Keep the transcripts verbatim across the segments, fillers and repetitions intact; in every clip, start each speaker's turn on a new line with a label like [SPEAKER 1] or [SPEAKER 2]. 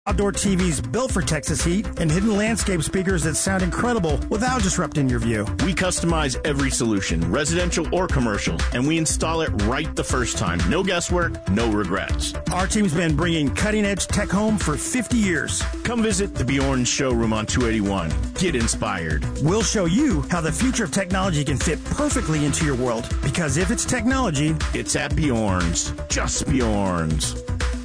[SPEAKER 1] Outdoor T Vs built for Texas heat and hidden landscape speakers that sound incredible without disrupting your view.
[SPEAKER 2] We customize every solution, residential or commercial, and we install it right the first time. No guesswork, no regrets.
[SPEAKER 1] Our team's been bringing cutting-edge tech home for fifty years.
[SPEAKER 2] Come visit the Bjorn showroom on two eighty-one. Get inspired.
[SPEAKER 1] We'll show you how the future of technology can fit perfectly into your world. Because if it's technology,
[SPEAKER 2] it's at Bjorn's. Just Bjorn's.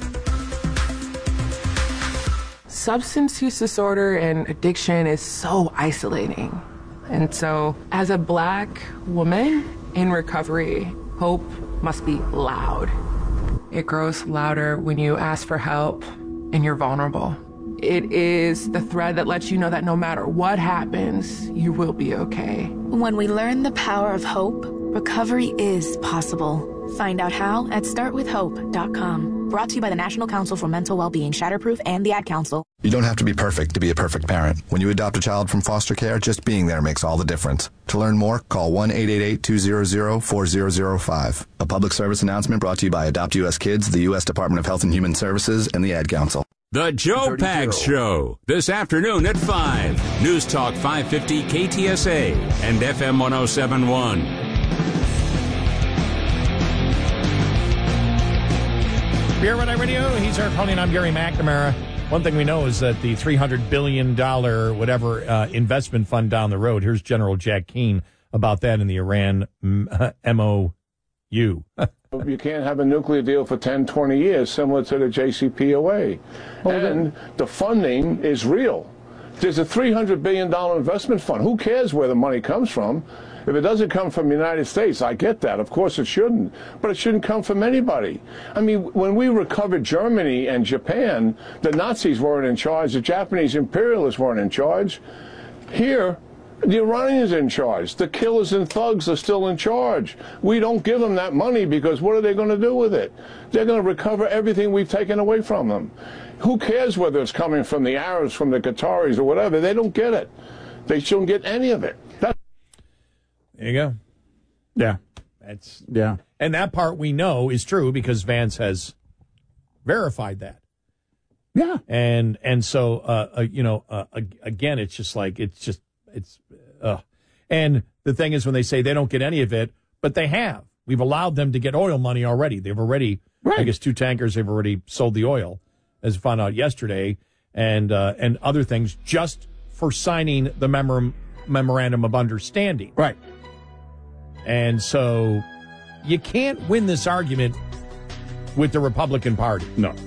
[SPEAKER 3] Substance use disorder and addiction is so isolating. And so, as a Black woman in recovery, hope must be loud. It grows louder when you ask for help and you're vulnerable. It is the thread that lets you know that no matter what happens, you will be okay.
[SPEAKER 4] When we learn the power of hope, recovery is possible. Find out how at start with hope dot com. Brought to you by the National Council for Mental Wellbeing, Shatterproof, and the Ad Council.
[SPEAKER 5] You don't have to be perfect to be a perfect parent. When you adopt a child from foster care, just being there makes all the difference. To learn more, call one eight eight eight, two hundred, four thousand five. A public service announcement brought to you by Adopt U S Kids, the U S Department of Health and Human Services, and the Ad Council.
[SPEAKER 6] The Joe Pags Show, this afternoon at five. News Talk five fifty K T S A and F M one oh seven point one.
[SPEAKER 7] Beer Red Eye Radio, he's Eric Holly, and I'm Gary McNamara. One thing we know is that the three hundred billion dollars whatever uh, investment fund down the road, here's General Jack Keane about that in the Iran M O U.
[SPEAKER 8] You can't have a nuclear deal for ten, twenty years, similar to the J C P O A. Oh, and the funding is real. There's a three hundred billion dollars investment fund. Who cares where the money comes from? If it doesn't come from the United States, I get that. Of course it shouldn't. But it shouldn't come from anybody. I mean, when we recovered Germany and Japan, the Nazis weren't in charge. The Japanese imperialists weren't in charge. Here, the Iranians are in charge. The killers and thugs are still in charge. We don't give them that money because what are they going to do with it? They're going to recover everything we've taken away from them. Who cares whether it's coming from the Arabs, from the Qataris, or whatever? They don't get it. They shouldn't get any of it. That's
[SPEAKER 7] There you go.
[SPEAKER 9] Yeah.
[SPEAKER 7] That's
[SPEAKER 9] yeah.
[SPEAKER 7] And that part we know is true because Vance has verified that.
[SPEAKER 9] Yeah.
[SPEAKER 7] And and so uh, uh you know uh, again it's just like it's just it's uh and the thing is when they say they don't get any of it, but they have. We've allowed them to get oil money already. They've already right. I guess two tankers they've already sold the oil, as I found out yesterday, and uh, and other things just for signing the memorandum memorandum of understanding.
[SPEAKER 9] Right.
[SPEAKER 7] And so you can't win this argument with the Republican Party.
[SPEAKER 9] No.